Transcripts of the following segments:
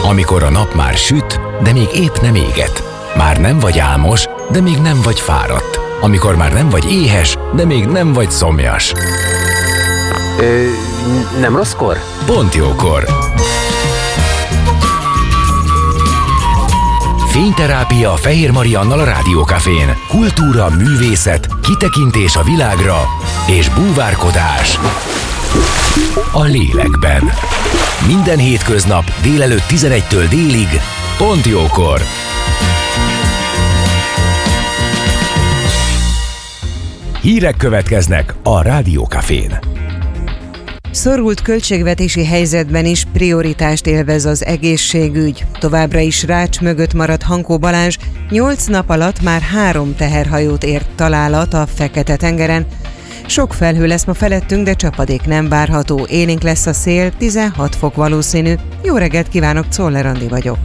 Amikor a nap már süt, de még épp nem éget. Már nem vagy álmos, de még nem vagy fáradt. Amikor már nem vagy éhes, de még nem vagy szomjas. Nem rosszkor? Pont jókor. Fényterápia Fehér Mariannal a Rádiókafén. Kultúra, művészet, kitekintés a világra és búvárkodás a lélekben. Minden hétköznap délelőtt 11-től délig, pont jókor. Hírek következnek a Rádiókafén. Szorult költségvetési helyzetben is prioritást élvez az egészségügy. Továbbra is rács mögött maradt Hankó Balázs, 8 nap alatt már 3 teherhajót ért találat a Fekete-tengeren. Sok felhő lesz ma felettünk, de csapadék nem várható. Élénk lesz a szél, 16 fok valószínű. Jó reggelt kívánok, Czoller Andi vagyok.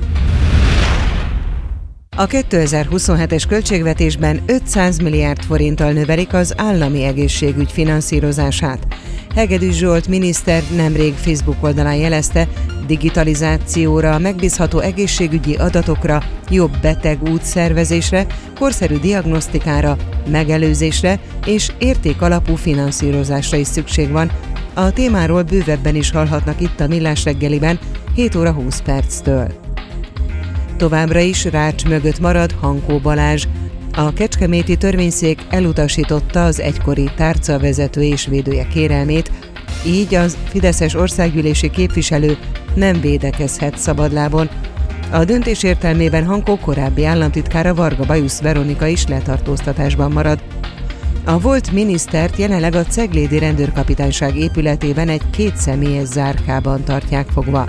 A 2027-es költségvetésben 500 milliárd forinttal növelik az állami egészségügy finanszírozását. Hegedűs Zsolt miniszter nemrég Facebook oldalán jelezte, digitalizációra, megbízható egészségügyi adatokra, jobb beteg útszervezésre, korszerű diagnosztikára, megelőzésre és értékalapú finanszírozásra is szükség van. A témáról bővebben is hallhatnak itt a Millás reggeliben 7 óra 20 perctől. Továbbra is rács mögött marad Hankó Balázs. A kecskeméti törvényszék elutasította az egykori tárcavezető és védője kérelmét, így az fideszes országgyűlési képviselő nem védekezhet szabadlábon. A döntés értelmében Hankó korábbi államtitkára Varga Bajusz Veronika is letartóztatásban marad. A volt minisztert jelenleg a Ceglédi Rendőrkapitányság épületében egy 2 személyes zárkában tartják fogva.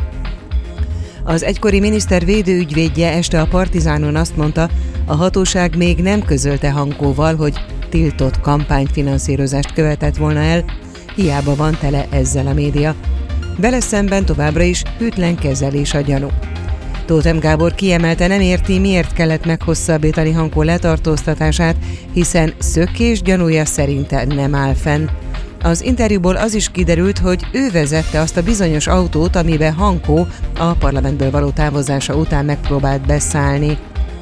Az egykori miniszter védőügyvédje este a Partizánon azt mondta, a hatóság még nem közölte Hankóval, hogy tiltott kampányfinanszírozást követett volna el, hiába van tele ezzel a média. Vele szemben továbbra is hűtlen kezelés a gyanú. Tóth M. Gábor kiemelte, nem érti, miért kellett meghosszabbítani Hankó letartóztatását, hiszen szökés gyanúja szerinte nem áll fenn. Az interjúból az is kiderült, hogy ő vezette azt a bizonyos autót, amiben Hankó a parlamentből való távozása után megpróbált beszállni.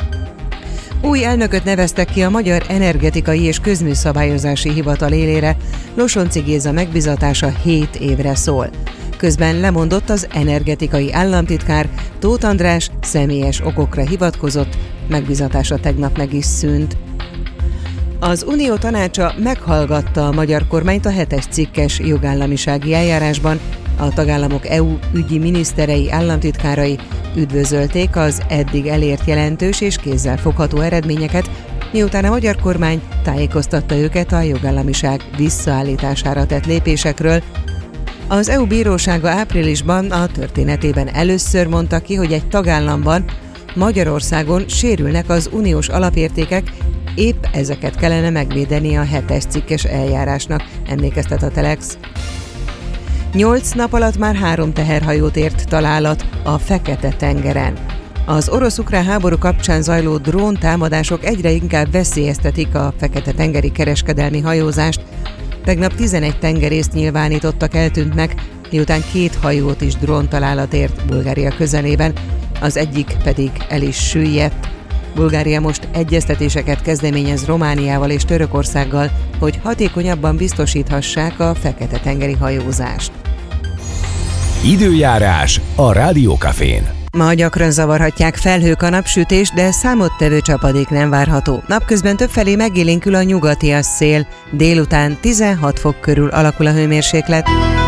Új elnököt neveztek ki a Magyar Energetikai és Közműszabályozási Hivatal élére, Losonczy Géza megbizatása 7 évre szól. Közben lemondott az energetikai államtitkár, Tóth András személyes okokra hivatkozott, megbizatása tegnap meg is szűnt. Az Unió tanácsa meghallgatta a magyar kormányt a 7-es cikkes jogállamisági eljárásban. A tagállamok EU ügyi miniszterei, államtitkárai üdvözölték az eddig elért jelentős és kézzelfogható eredményeket, miután a magyar kormány tájékoztatta őket a jogállamiság visszaállítására tett lépésekről. Az EU bírósága áprilisban a történetében először mondta ki, hogy egy tagállamban, Magyarországon sérülnek az uniós alapértékek, épp ezeket kellene megvédeni a 7-es cikkes eljárásnak, emlékeztet a Telex. 8 nap alatt már 3 teherhajót ért találat a Fekete-tengeren. Az orosz-ukrán háború kapcsán zajló dróntámadások egyre inkább veszélyeztetik a Fekete-tengeri kereskedelmi hajózást. Tegnap 11 tengerészt nyilvánítottak eltűntnek, miután 2 hajót is dróntalálat ért Bulgária közelében, az egyik pedig el is süllyedt. Bulgária most egyeztetéseket kezdeményez Romániával és Törökországgal, hogy hatékonyabban biztosíthassák a Fekete-tengeri hajózást. Időjárás a Rádiókafén. Ma gyakran zavarhatják felhők a napsütés, de számottevő csapadék nem várható. Napközben többfelé megélénkül a nyugatias szél, délután 16 fok körül alakul a hőmérséklet.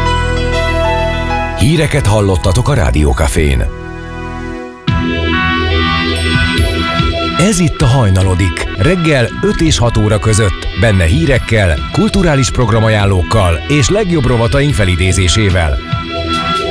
Híreket hallottatok a Rádiókafén. Ez itt a Hajnalodik, reggel 5 és 6 óra között, benne hírekkel, kulturális programajánlókkal és legjobb rovataink felidézésével.